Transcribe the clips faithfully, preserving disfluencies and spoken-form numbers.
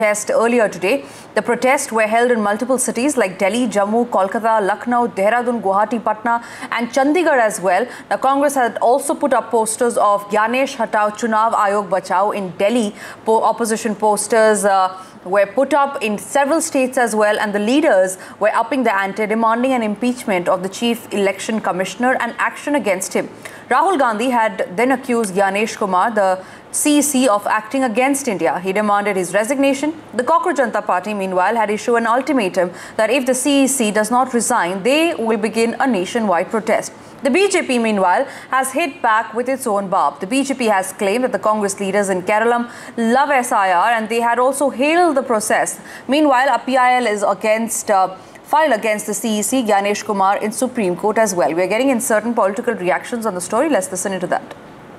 Protest earlier today. The protests were held in multiple cities like Delhi, Jammu, Kolkata, Lucknow, Dehradun, Guwahati, Patna and Chandigarh as well. Now, Congress had also put up posters of Gyanesh Hatao, Chunav Ayog Bachao in Delhi. Po opposition posters uh, were put up in several states as well, and the leaders were upping the ante, demanding an impeachment of the Chief Election Commissioner and action against him. Rahul Gandhi had then accused Gyanesh Kumar, the C E C, of acting against India. He demanded his resignation. The Cockroach Janata Party, meanwhile, had issued an ultimatum that if the C E C does not resign, they will begin a nationwide protest. The B J P, meanwhile, has hit back with its own barb. The B J P has claimed that the Congress leaders in Kerala love S I R and they had also hailed the process. Meanwhile, a P I L is against... Uh, filed against the C E C, Gyanesh Kumar, in Supreme Court as well. We are getting in certain political reactions on the story. Let's listen into that.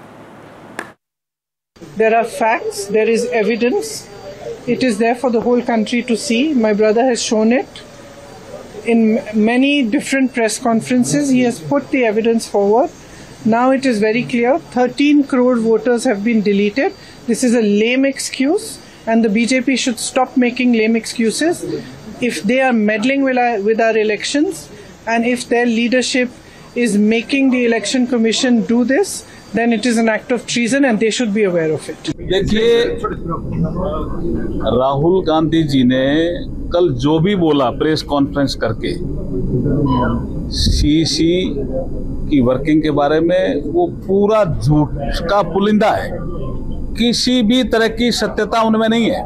There are facts, there is evidence. It is there for the whole country to see. My brother has shown it. In many different press conferences, he has put the evidence forward. Now it is very clear, thirteen crore voters have been deleted. This is a lame excuse, and the B J P should stop making lame excuses. If they are meddling with our, with our elections, and if their leadership is making the election commission do this, then it is an act of treason and they should be aware of it. देखिए, राहुल गांधी जी ने कल जो भी बोला press conference करके सी सी की working के बारे में, वो पूरा झूठ का पुलिंदा है। किसी भी तरह की सत्यता उनमें नहीं है,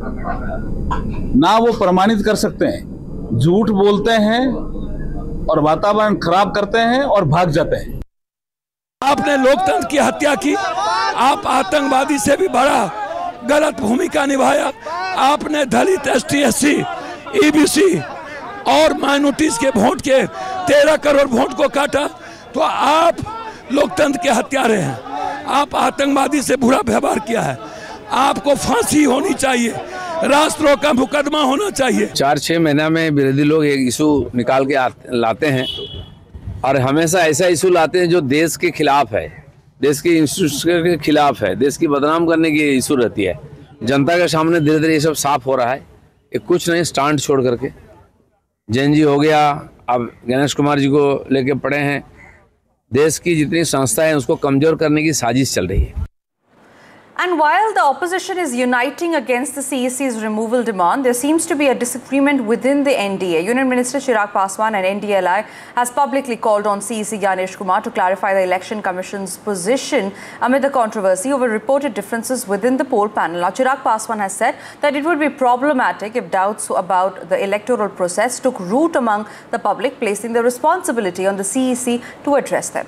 ना वो प्रमाणित कर सकते हैं। झूठ बोलते हैं और वातावरण खराब करते हैं और भाग जाते हैं। आपने लोकतंत्र की हत्या की, आप आतंकवादी से भी बड़ा गलत भूमिका निभाया। आपने दलित, S T, S C, E B C और माइनॉरिटीज के वोट के तेरह करोड़ वोट को काटा, तो आप लोकतंत्र के हत्यारे हैं। आप आतंकवादी से बुरा व्यवहार किया है। आपको फांसी होनी चाहिए, राष्ट्रों का मुकदमा होना चाहिए। चार छः महीना में विरोधी लोग एक इशू निकाल के लाते हैं और हमेशा ऐसा इशू लाते हैं जो देश के खिलाफ है, देश के इंस्टीट्यूशन के खिलाफ है, देश की बदनाम करने की इशू रहती है। जनता के सामने धीरे धीरे ये सब साफ हो रहा है। ये कुछ नहीं, स्टांट छोड़ करके जैन जी हो गया, अब गणेश कुमार जी को लेके पड़े हैं। देश की जितनी संस्था है उसको कमजोर करने की साजिश चल रही है। And while the opposition is uniting against the C E C's removal demand, there seems to be a disagreement within the N D A. Union Minister Chirag Paswan and N D L I has publicly called on C E C Gyanesh Kumar to clarify the Election Commission's position amid the controversy over reported differences within the poll panel. Now, Chirag Paswan has said that it would be problematic if doubts about the electoral process took root among the public, placing the responsibility on the C E C to address them.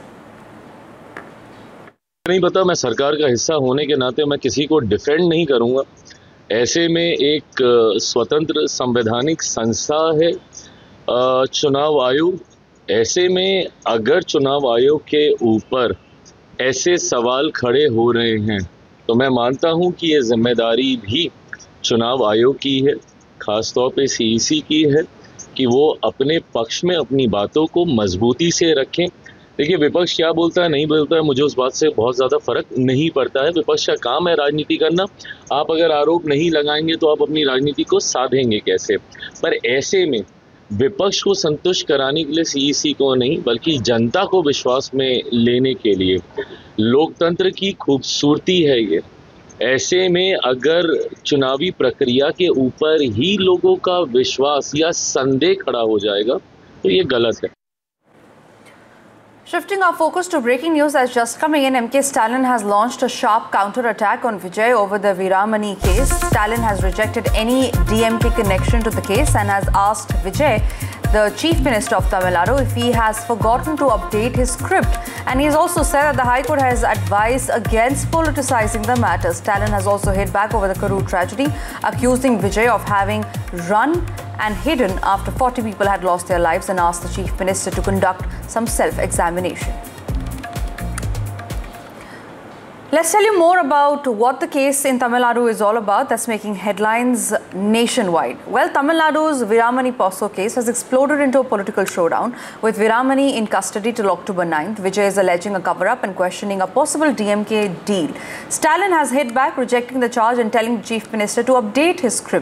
नहीं पता, मैं सरकार का हिस्सा होने के नाते मैं किसी को डिफेंड नहीं करूंगा। ऐसे में एक स्वतंत्र संवैधानिक संस्था है चुनाव आयोग। ऐसे में अगर चुनाव आयोग के ऊपर ऐसे सवाल खड़े हो रहे हैं तो मैं मानता हूं कि ये जिम्मेदारी भी चुनाव आयोग की है, खासतौर पे सी ई सी की है कि वो अपने पक्ष में अपनी बातों को मजबूती से रखें। देखिए, विपक्ष क्या बोलता है नहीं बोलता है, मुझे उस बात से बहुत ज़्यादा फर्क नहीं पड़ता है। विपक्ष का काम है राजनीति करना। आप अगर आरोप नहीं लगाएंगे तो आप अपनी राजनीति को साधेंगे कैसे? पर ऐसे में विपक्ष को संतुष्ट कराने के लिए सी ई सी को नहीं बल्कि जनता को विश्वास में लेने के लिए लोकतंत्र की खूबसूरती है ये। ऐसे में अगर चुनावी प्रक्रिया के ऊपर ही लोगों का विश्वास या संदेह खड़ा हो जाएगा तो ये गलत है। Shifting our focus to breaking news that's just coming in, M K Stalin has launched a sharp counter-attack on Vijay over the Veeramani case. Stalin has rejected any D M K connection to the case and has asked Vijay, the Chief Minister of Tamil Nadu, if he has forgotten to update his script. And he has also said that the High Court has advised against politicizing the matter. Stalin has also hit back over the Karur tragedy, accusing Vijay of having run and hidden after forty people had lost their lives, and asked the Chief Minister to conduct some self-examination. Let's tell you more about what the case in Tamil Nadu is all about that's making headlines nationwide. Well, Tamil Nadu's Viramani Poso case has exploded into a political showdown with Viramani in custody till October ninth. Vijay is alleging a cover-up and questioning a possible D M K deal. Stalin has hit back, rejecting the charge and telling the Chief Minister to update his script.